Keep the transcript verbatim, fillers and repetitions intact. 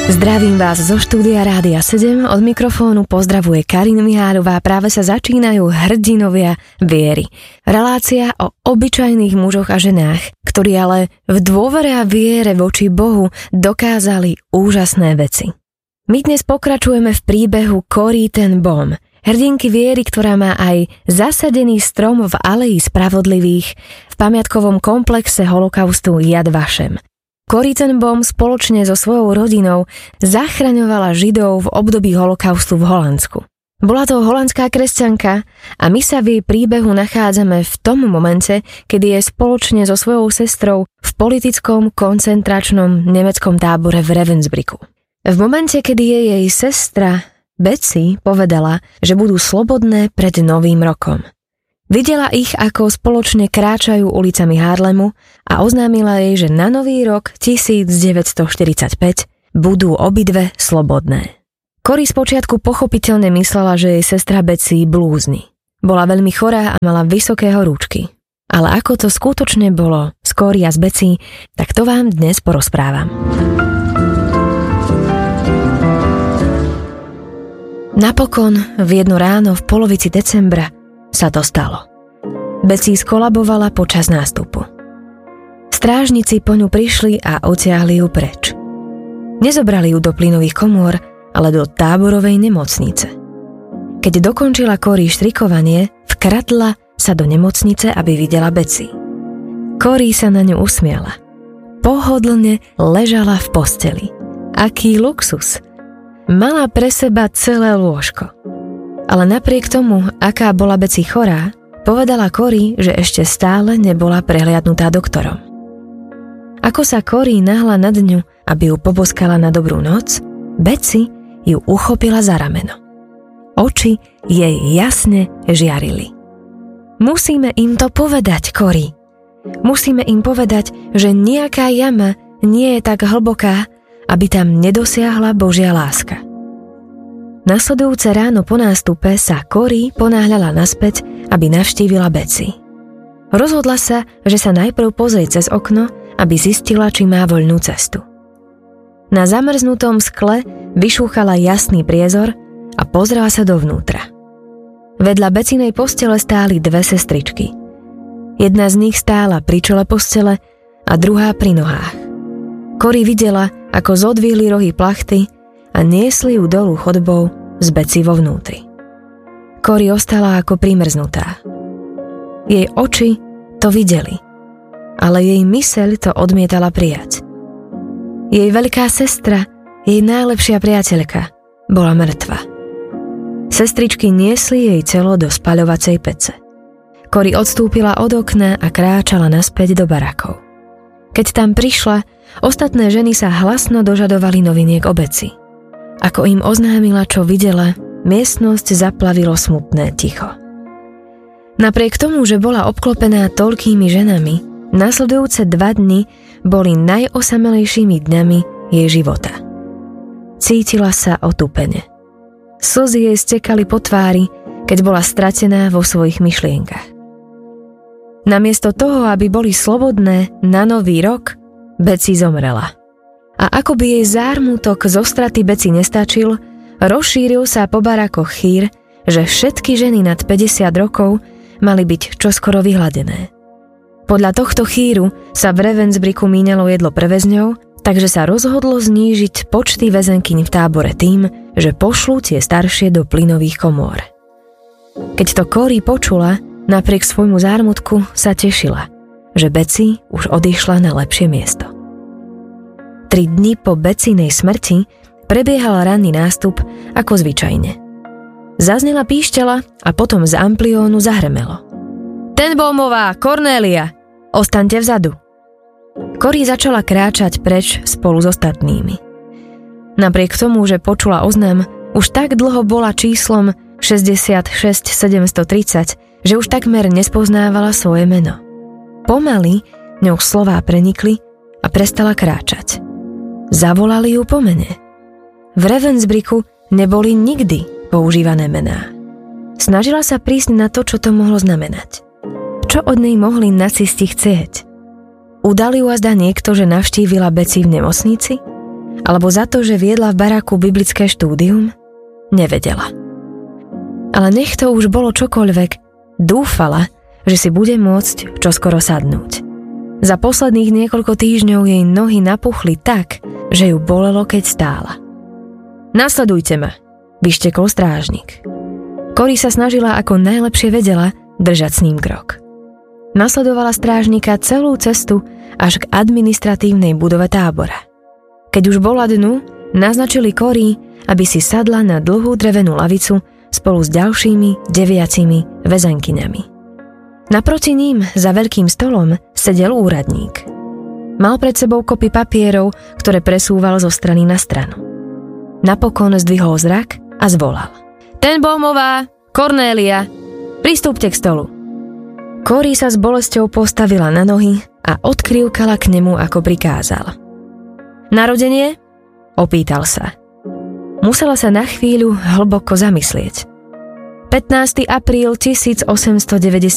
Zdravím vás zo štúdia Rádia sedem, od mikrofónu pozdravuje Karina Miháľová. Práve sa začínajú hrdinovia viery. Relácia o obyčajných mužoch a ženách, ktorí ale v dôvere a viere voči Bohu dokázali úžasné veci. My dnes pokračujeme v príbehu Corrie ten Boom, hrdinky viery, ktorá má aj zasadený strom v aleji spravodlivých v pamiatkovom komplexe holokaustu Yad Vashem. Corrie ten Boom spoločne so svojou rodinou zachraňovala Židov v období holokaustu v Holandsku. Bola to holandská kresťanka a my sa v jej príbehu nachádzame v tom momente, kedy je spoločne so svojou sestrou v politickom koncentračnom nemeckom tábore v Ravensbrücku. V momente, kedy jej jej sestra Betsy povedala, že budú slobodné pred novým rokom. Videla ich, ako spoločne kráčajú ulicami Harlemu a oznámila jej, že na nový rok devätnásťstoštyridsaťpäť budú obidve slobodné. Corrie spočiatku pochopiteľne myslela, že jej sestra Betsy blúzni. Bola veľmi chorá a mala vysoké horúčky. Ale ako to skutočne bolo s Corrie a s Betsy, tak to vám dnes porozprávam. Napokon v jedno ráno v polovici decembra sa to stalo. Betsy skolabovala počas nástupu. Strážnici po ňu prišli a odtiahli ju preč. Nezobrali ju do plynových komôr, ale do táborovej nemocnice. Keď dokončila Corrie štrikovanie, vkradla sa do nemocnice, aby videla Betsy. Corrie sa na ňu usmiala. Pohodlne ležala v posteli. Aký luxus! Mala pre seba celé lôžko. Ale napriek tomu, aká bola Betsy chorá, povedala Corrie, že ešte stále nebola prehliadnutá doktorom. Ako sa Corrie nahla nad ňu, aby ju poboskala na dobrú noc, Betsy ju uchopila za rameno. Oči jej jasne žiarili. Musíme im to povedať, Corrie. Musíme im povedať, že nejaká jama nie je tak hlboká, aby tam nedosiahla Božia láska. Nasledujúce ráno po nástupe sa Corrie ponáhľala naspäť, aby navštívila Betsy. Rozhodla sa, že sa najprv pozrie cez okno, aby zistila, či má voľnú cestu. Na zamrznutom skle vyšúchala jasný priezor a pozrela sa dovnútra. Vedľa Betsynej postele stáli dve sestričky. Jedna z nich stála pri čele postele a druhá pri nohách. Corrie videla, ako zodvihli rohy plachty a niesli ju dolu chodbou z Betsy vo vnútri. Corrie ostala ako primrznutá. Jej oči to videli, ale jej myseľ to odmietala prijať. Jej veľká sestra, jej najlepšia priateľka, bola mŕtva. Sestričky niesli jej telo do spaľovacej pece. Corrie odstúpila od okna a kráčala naspäť do barakov. Keď tam prišla, ostatné ženy sa hlasno dožadovali noviniek o Betsy. Ako im oznámila, čo videla, miestnosť zaplavilo smutné ticho. Napriek tomu, že bola obklopená toľkými ženami, nasledujúce dva dni boli najosamelejšími dňami jej života. Cítila sa otupene. Slzy jej stekali po tvári, keď bola stratená vo svojich myšlienkach. Namiesto toho, aby boli slobodné na nový rok, Betsy zomrela. A ako by jej zármutok zo straty Betsy nestačil, rozšíril sa po barakoch chýr, že všetky ženy nad päťdesiat rokov mali byť čoskoro vyhladené. Podľa tohto chýru sa v Ravensbrücku míňalo jedlo pre väzňov, takže sa rozhodlo znížiť počty väzenkyň v tábore tým, že pošlú tie staršie do plynových komôr. Keď to Corrie počula, napriek svojmu zármutku sa tešila, že Betsy už odišla na lepšie miesto. Tri dni po Betsynej smrti prebiehal ranný nástup ako zvyčajne. Zaznela píšťala a potom z ampliónu zahrmelo. Ten Boomová, Cornélia, ostaňte vzadu. Corrie začala kráčať preč spolu s ostatnými. Napriek tomu, že počula oznam, už tak dlho bola číslom šesťdesiatšesť sedemstotridsať, že už takmer nespoznávala svoje meno. Pomaly ňou slová prenikli a prestala kráčať. Zavolali ju po mene. V Ravensbrücku neboli nikdy používané mená. Snažila sa prísť na to, čo to mohlo znamenať. Čo od nej mohli nacisti chcieť? Udali ju azda niekto, že navštívila Betsy v nemocnici? alebo za to, že viedla v baráku biblické štúdium? Nevedela. Ale nech to už bolo čokoľvek, dúfala, že si bude môcť čoskoro sadnúť. Za posledných niekoľko týždňov jej nohy napuchli tak, že ju bolelo, keď stála. Nasledujte ma, vyštekol strážnik. Cory sa snažila, ako najlepšie vedela, držať s ním krok. Nasledovala strážnika celú cestu až k administratívnej budove tábora. Keď už bola dnu, naznačili Cory, aby si sadla na dlhú drevenú lavicu spolu s ďalšími deviacimi väzenkyňami. Naproti ním, za veľkým stolom, sedel úradník. Mal pred sebou kopy papierov, ktoré presúval zo strany na stranu. Napokon zdvihol zrak a zvolal. Tenbohmová, Kornélia, pristúpte k stolu. Cory sa s bolesťou postavila na nohy a odkrývkala k nemu, ako prikázal. Narodenie? Opýtal sa. Musela sa na chvíľu hlboko zamyslieť. pätnásteho apríla tisícosemstodeväťdesiatdeväť.